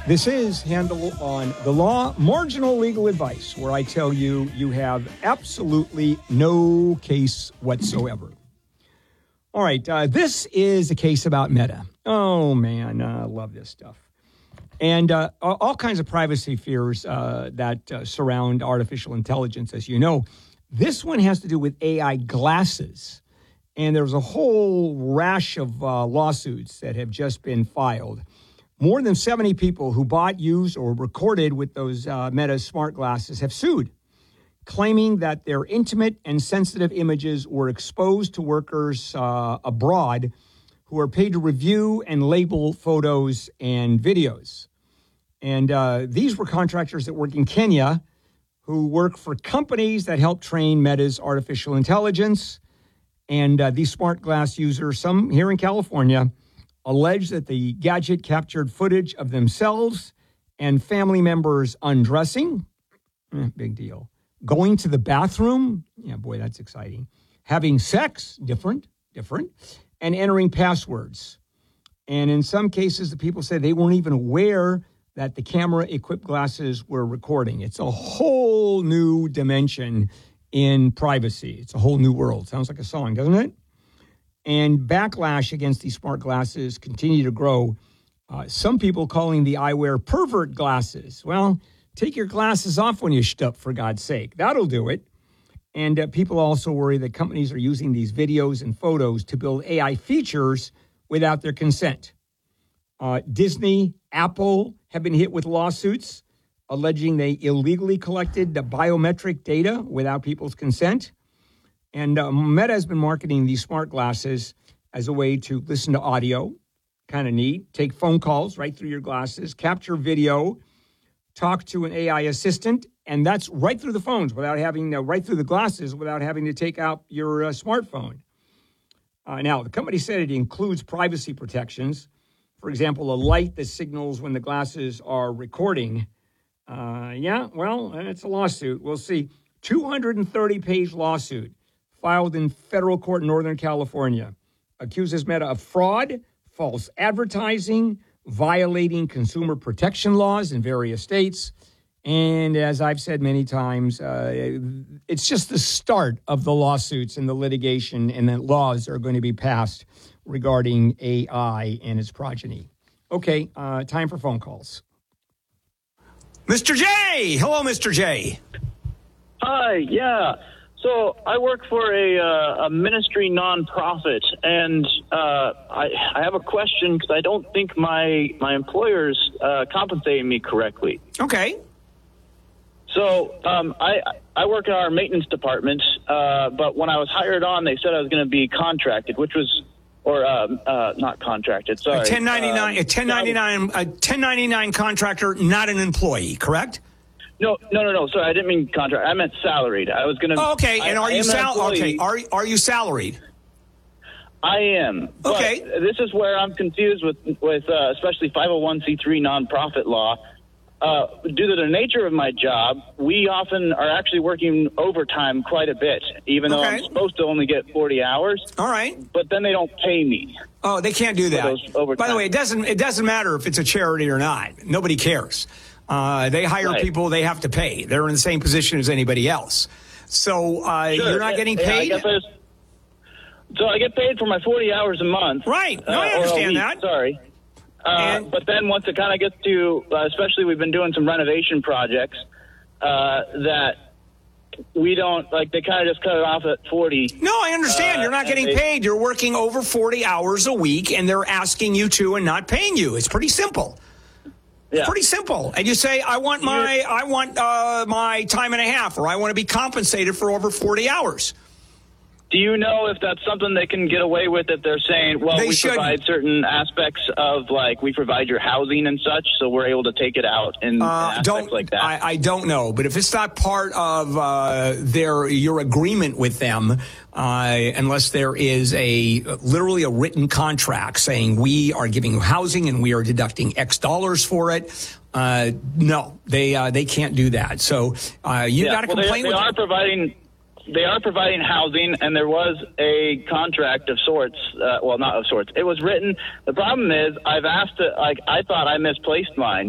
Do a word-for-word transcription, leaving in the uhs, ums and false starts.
This is Handel on the Law, marginal legal advice, where I tell you you have absolutely no case whatsoever. All right, uh, this is a case about Meta. Oh, man, I uh, love this stuff. And uh, all kinds of privacy fears uh, that uh, surround artificial intelligence, as you know. This one has to do with A I glasses. And there's a whole rash of uh, lawsuits that have just been filed. More than seventy people who bought, used, or recorded with those uh, Meta smart glasses have sued, claiming that their intimate and sensitive images were exposed to workers uh, abroad who are paid to review and label photos and videos. And uh, these were contractors that work in Kenya who work for companies that help train Meta's artificial intelligence. And uh, these smart glass users, some here in California, allege that the gadget captured footage of themselves and family members undressing. Eh, big deal. Going to the bathroom. Yeah, boy, that's exciting. Having sex. Different, different. And entering passwords. And in some cases, the people say they weren't even aware that the camera-equipped glasses were recording. It's a whole new dimension in privacy. It's a whole new world. Sounds like a song, doesn't it? And backlash against these smart glasses continue to grow. Uh, some people calling the eyewear pervert glasses. Well, take your glasses off when you shtup, for God's sake. That'll do it. And uh, people also worry that companies are using these videos and photos to build A I features without their consent. Uh, Disney, Apple have been hit with lawsuits alleging they illegally collected the biometric data without people's consent. And uh, Meta has been marketing these smart glasses as a way to listen to audio, kind of neat, take phone calls right through your glasses, capture video, talk to an A I assistant, and that's right through the phones without having, uh, right through the glasses without having to take out your uh, smartphone. Uh, now, the company said it includes privacy protections. For example, a light that signals when the glasses are recording. Uh, yeah, well, it's a lawsuit. We'll see. two hundred thirty page lawsuit filed in federal court in Northern California accuses Meta of fraud, false advertising, violating consumer protection laws in various states. And as I've said many times, uh, it's just the start of the lawsuits and the litigation and the laws are going to be passed regarding A I and its progeny. Okay, uh, time for phone calls. Mister J! Hello, Mister J. Hi, yeah. So I work for a, uh, a ministry nonprofit, and uh, I, I have a question because I don't think my, my employer's uh, compensating me correctly. Okay. So um, I I work in our maintenance department, uh, but when I was hired on, they said I was going to be contracted, which was, or uh, uh, not contracted, sorry. A ten ninety-nine, um, a ten ninety-nine, a ten ninety-nine contractor, not an employee, correct? No, no, no, no. Sorry, I didn't mean contract. I meant salaried. I was going to. Oh, okay, and I, are I you sal? Okay, are are you salaried? I am. Okay. But this is where I'm confused with with uh, especially five oh one c three nonprofit law. Uh, due to the nature of my job, we often are actually working overtime quite a bit, even though Okay. I'm supposed to only get forty hours. All right. But then they don't pay me. Oh, they can't do that. those overtime. By the way, it doesn't it doesn't matter if it's a charity or not. Nobody cares. Uh, they hire Right. people they have to pay. They're in the same position as anybody else. So uh, Sure. you're not getting Yeah, I paid? guess I was- so I get paid for my forty hours a month. Right. No, I uh, or a understand week, that. Sorry. Uh, And- but then once it kind of gets to, uh, especially we've been doing some renovation projects uh, that we don't, like they kind of just cut it off at forty. No, I understand. Uh, You're not and getting they- paid. You're working over forty hours a week, and they're asking you to and not paying you. It's pretty simple. Yeah. Pretty simple. And you say, I want my I want uh, my time and a half, or I want to be compensated for over forty hours. Do you know if that's something they can get away with if they're saying, well, They we shouldn't. provide certain aspects of, like, we provide your housing and such, so we're able to take it out in, in Uh, aspects don't like that? I, I don't know, but if it's not part of uh, their your agreement with them, uh, unless there is a literally a written contract saying we are giving you housing and we are deducting X dollars for it, uh, no, they uh, they can't do that. So uh, you Yeah, got to well, complain they, they with are them. providing They are providing housing, and there was a contract of sorts. Uh, well, not of sorts. It was written. The problem is, I've asked it. Like, I thought I misplaced mine,